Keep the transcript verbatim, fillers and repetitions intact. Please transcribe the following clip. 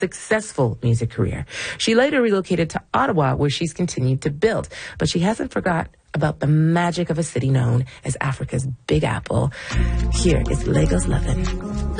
successful music career. She later relocated to Ottawa, where she's continued to build, but she hasn't forgot about the magic of a city known as Africa's Big Apple. Here is Lagos Lovin'.